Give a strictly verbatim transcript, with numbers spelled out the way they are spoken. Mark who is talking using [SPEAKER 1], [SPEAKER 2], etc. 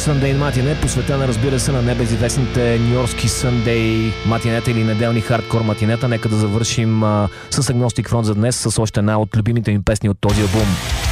[SPEAKER 1] Sunday Матине, посветена, разбира се, на небезизвестните нюйоркски Sunday матинета или неделни хардкор матинета. Нека да завършим а, с Agnostic Front за днес, с още една от любимите ми песни от този албум.